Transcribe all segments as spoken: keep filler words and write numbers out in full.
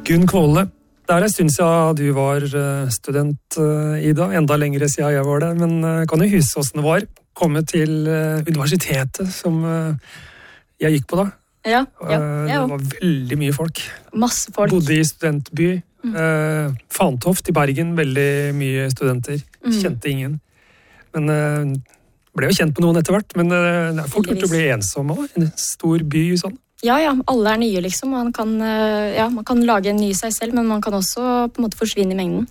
Gunn Kvåle, det er en stund siden du var student, Ida, enda lengre siden jeg var det, men kan du huske hvordan det var? Komme til universitetet som jeg gikk på da. Ja, ja, det ja. var veldig mye folk. Masse folk. Bodde i studentby. Mm. Fantoft i Bergen, veldig mye studenter. Mm. Kjente ingen. Men ble jo kjent på noen etter hvert, men det er fort gjort å bli ensom også, i en stor by sånn. Ja, ja, alle er nye liksom. Man kan, ja, man kan lage en ny seg selv, men man kan også på en måte forsvinne i mengden.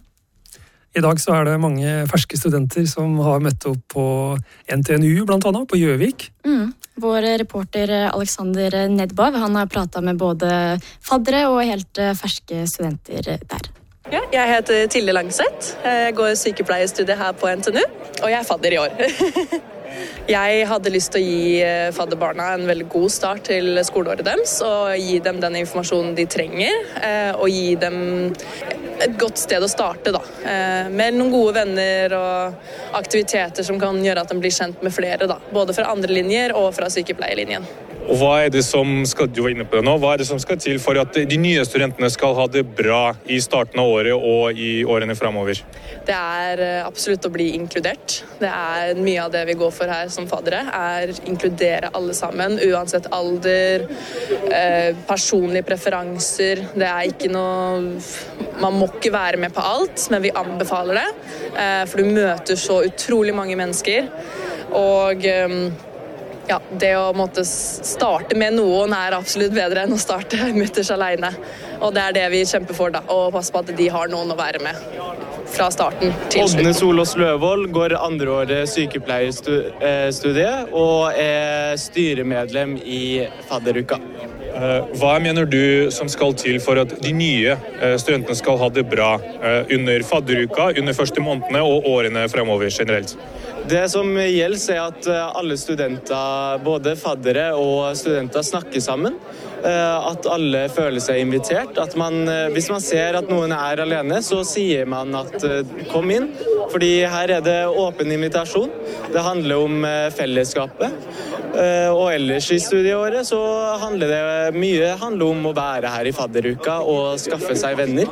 I dag så er det mange ferske studenter som har møtt opp på N T N U, blant annet, på Gjøvik. Mm. Vår reporter Alexander Nedbav, han har pratet med både faddere og helt ferske studenter der. Ja, jeg heter Tilde Langseth. Jeg går sykepleierstudiet her på N T N U, og jeg er fadder i år. Jeg hadde lyst til å gi fadderbarna en veldig god start til skoleåret deres, og gi dem den informasjonen de trenger, og gi dem et godt sted å starte da, med noen gode venner og aktiviteter som kan gjøre at de blir kjent med flere da, både fra andre linjer og fra sykepleierlinjen. Og hva er det som skal, du var inne på det nå, hva er det som skal til for at de nye studentene skal ha det bra i starten av året og i årene fremover? Det er absolutt å bli inkludert. Det er mye av det vi går for her som faddere, er inkludere alle sammen, uansett alder, personlige preferanser. Det er ikke noe, man må ikke være med på alt, men vi anbefaler det, for du møter så utrolig mange mennesker, og ja, det å måtte starte med noen er absolutt bedre enn å starte mutters alene. Og det er det vi kjemper for da, og passe på at de har noen å være med fra starten til slutt. Ådne Solås Løvold går andreåret sykepleierstudiet og er styremedlem i fadderuka. Hva mener du som skal til for at de nye studentene skal ha det bra under fadderuka, under første månedene og årene fremover generelt? Det som gjelder er at alle studenter, både faddere og studenter, snakker sammen. At alle føler seg invitert. At man, hvis man ser at noen er alene, så sier man at kom inn. Fordi her er det åpen invitasjon. Det handler om fellesskapet. Og ellers i studieåret så handler det mye handler om å være her i fadderuka og skaffe seg venner.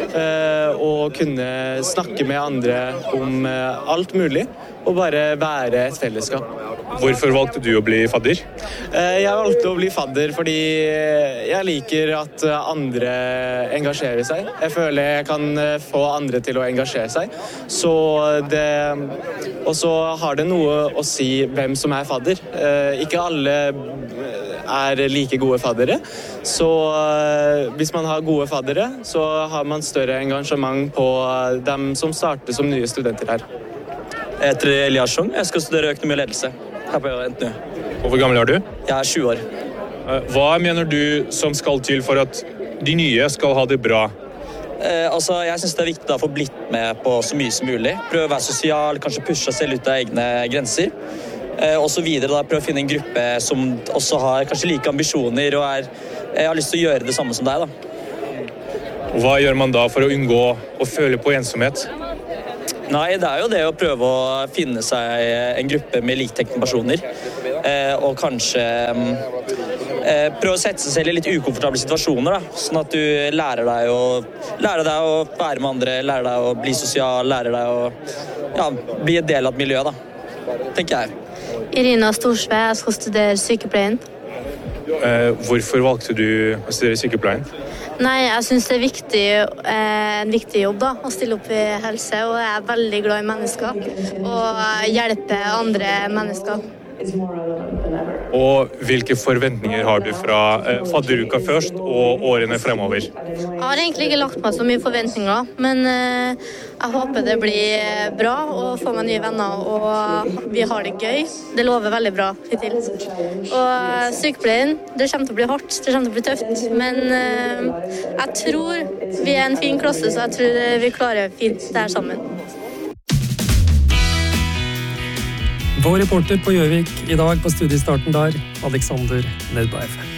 Og kunne snakke med andre om alt mulig. Og bare være et fellesskap. Hvorfor valgte du å bli fadder? Jeg valgte å bli fadder fordi jeg liker at andre engasjerer seg. Jeg føler jeg kan få andre til å engasjere seg. Så det, og så har det noe å si hvem som er fadder. Ikke alle er like gode faddere. Så hvis man har gode faddere, så har man større engasjement på dem som starter som nye studenter her. Jeg heter Elias Sjong. Jeg skal studere økonomi og ledelse her på N T N U. Og hvor gammel er du? Jeg er tjue år. Hva mener du som skal til for at de nye skal ha det bra? Eh, altså, jeg synes det er viktig å få blitt med på så mye som mulig. Prøve å være sosial, kanskje pushe seg selv ut av egne grenser. Eh, og så videre da, prøve å finne en gruppe som også har kanskje like ambisjoner og er, jeg har lyst til å gjøre det samme som deg da. Hva gjør man da for å unngå å føle på ensomhet? Nei, det er jo det å prøve å finne seg en gruppe med liktenkende personer, eh, og kanskje eh, prøve å sette seg selv i litt ukomfortable situasjoner, da, sånn at du lærer deg å, lærer deg å være med andre, lærer deg å bli sosial, lærer deg å ja, bli en del av et miljø, da, tenker jeg. Irina Storsve, jeg skal studere sykepleien. Eh, hvorfor valgte du å studere sykepleien? Nei, jeg synes det er viktig, eh, en viktig jobb da, å stille opp i helse, og jeg er veldig glad i mennesker, og hjelpe andre mennesker. Og hvilke forventninger har du fra eh, fadderuka først og årene fremover? Jeg har egentlig ikke lagt meg så mye forventninger, men eh, jeg håper det blir bra og får meg nye venner, og vi har det gøy. Det lover veldig bra hittil. Og sykepleien, det kommer til å bli hardt, det kommer til å bli tøft, men eh, jeg tror vi er en fin klasse, så jeg tror vi klarer fint det her sammen. Vår reporter på Gjøvik i dag på studiestarten der, Alexander Nedbaev.